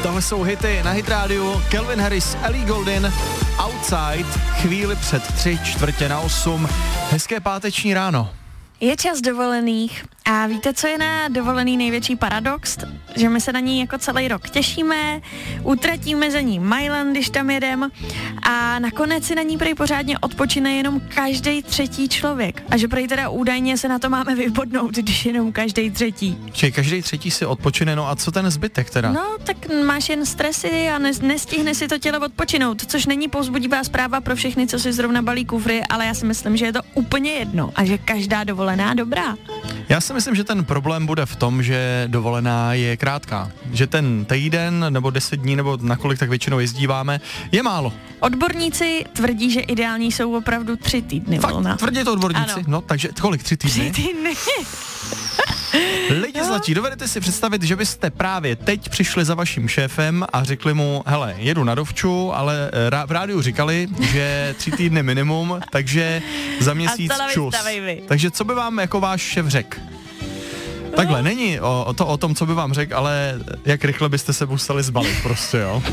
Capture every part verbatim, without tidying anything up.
Tohle jsou hity na Hit rádiu. Calvin Harris, Ellie Goulding, Outside, chvíli před tři čtvrtě na osm. Hezké páteční ráno. Je čas dovolených a víte, co je na dovolený největší paradox? Že my se na ní jako celý rok těšíme, utratíme za ní Mailand, když tam jedem a nakonec si na ní prej pořádně odpočine jenom každý třetí člověk. A že prej teda údajně se na to máme vybodnout, když jenom každý třetí. Čiže každý třetí si odpočine, no a co ten zbytek teda? No, tak máš jen stresy a ne- nestihne si to tělo odpočinout, což není povzbudivá zpráva pro všechny, co si zrovna balí kufry, ale já si myslím, že je to úplně jedno a že každá dovolená dobrá. Já si myslím, že ten problém bude v tom, že dovolená je krátká. Že ten týden nebo deset dní, nebo nakolik tak většinou jezdíváme, je málo. Odborníci tvrdí, že ideální jsou opravdu tři týdny volna. Fakt, tvrdí to odborníci? Ano. No, takže kolik? Tři týdny? Tři týdny. Lidi no. Zlatí, dovedete si představit, že byste právě teď přišli za vaším šéfem a řekli mu, hele, jedu na dovču, ale v rádiu říkali, že tři týdny minimum, takže za měsíc čus. Takže co by vám jako váš šéf řekl? Takhle, není o, o to o tom, co by vám řekl, ale jak rychle byste se museli zbalit prostě, jo.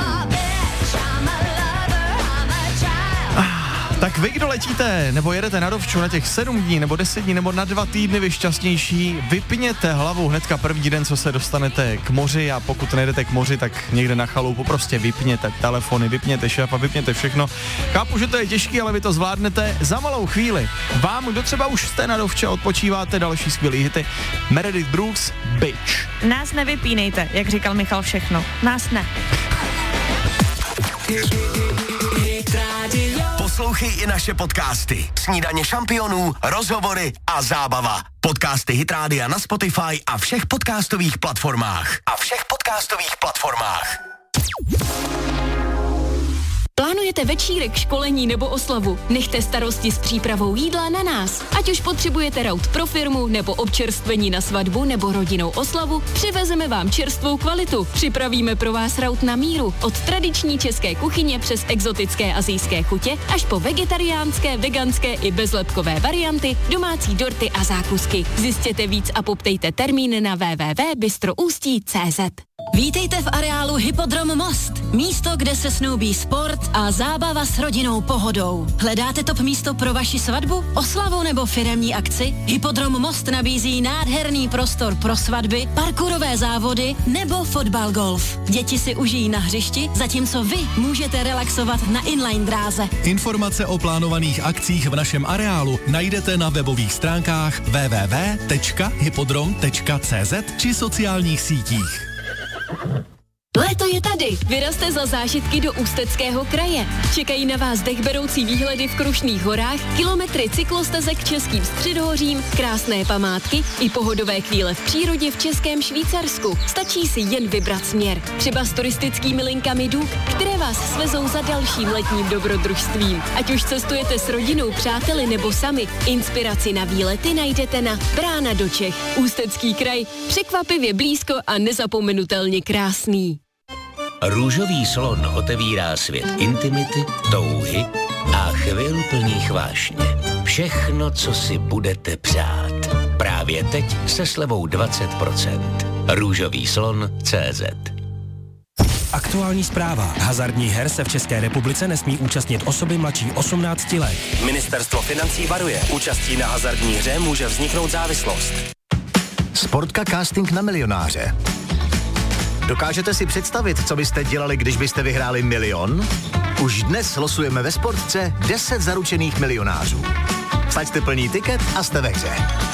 Tak vy, kdo letíte, nebo jedete na dovču na těch sedm dní, nebo deset dní, nebo na dva týdny vy šťastnější, vypněte hlavu hnedka první den, co se dostanete k moři a pokud nejdete k moři, tak někde na chalupu prostě vypněte telefony, vypněte šéfa, vypněte všechno. Chápu, že to je těžký, ale vy to zvládnete za malou chvíli. Vám, kdo třeba už jste na dovče, odpočíváte, další skvělý hity. Meredith Brooks, Bitch. Nás nevypínejte, jak říkal Michal všechno. Nás ne. Poslouchej i naše podcasty. Snídaně šampionů, rozhovory a zábava. Podcasty Hit Rádia na Spotify a všech podcastových platformách. A všech podcastových platformách. Plánujete večírek, školení nebo oslavu? Nechte starosti s přípravou jídla na nás. Ať už potřebujete raut pro firmu, nebo občerstvení na svatbu, nebo rodinnou oslavu, přivezeme vám čerstvou kvalitu. Připravíme pro vás raut na míru. Od tradiční české kuchyně přes exotické asijské chutě, až po vegetariánské, veganské i bezlepkové varianty, domácí dorty a zákusky. Zjistěte víc a poptejte termín na w w w tečka bystroustí tečka c z. Vítejte v areálu Hypodrom Most. Místo, kde se snoubí sport a zábava s rodinnou pohodou. Hledáte top místo pro vaši svatbu, oslavu nebo firemní akci? Hypodrom Most nabízí nádherný prostor pro svatby, parkourové závody nebo fotbal golf. Děti si užijí na hřišti, zatímco vy můžete relaxovat na inline dráze. Informace o plánovaných akcích v našem areálu najdete na webových stránkách w w w tečka hypodrom tečka c z či sociálních sítích. Léto je tady. Vyrazte za zážitky do Ústeckého kraje. Čekají na vás dechberoucí výhledy v Krušných horách, kilometry cyklostezek českým středohořím, krásné památky i pohodové chvíle v přírodě v Českém Švýcarsku. Stačí si jen vybrat směr. Třeba s turistickými linkami Duk, které vás svezou za dalším letním dobrodružstvím. Ať už cestujete s rodinou, přáteli nebo sami, inspiraci na výlety najdete na Brána do Čech. Ústecký kraj, překvapivě blízko a nezapomenutelně krásný. Růžový slon otevírá svět intimity, touhy a chvil plných vášně. Všechno, co si budete přát. Právě teď se slevou dvacet procent. Růžový slon tečka cé zet. Aktuální zpráva. Hazardních her se v České republice nesmí účastnit osoby mladší osmnácti let. Ministerstvo financí varuje. Účastí na hazardní hře může vzniknout závislost. Sportka casting na milionáře. Dokážete si představit, co byste dělali, když byste vyhráli milion? Už dnes losujeme ve Sportce deset zaručených milionářů. Vsaďte plný tiket a jste ve hře.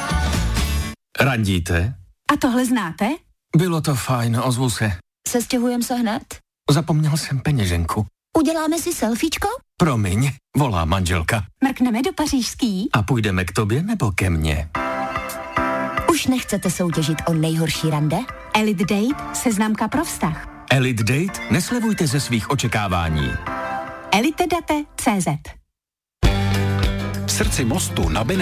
Randíte? A tohle znáte? Bylo to fajn, ozvu se. Sestěhujeme se hned? Zapomněl jsem peněženku. Uděláme si selfiečko? Promiň, volá manželka. Mrkneme do pařížský? A půjdeme k tobě nebo ke mně? Už nechcete soutěžit o nejhorší rande? Elite Date, seznamka pro vztah. Elite Date? Neslevujte ze svých očekávání. elite date tečka cé zet. V srdci mostu na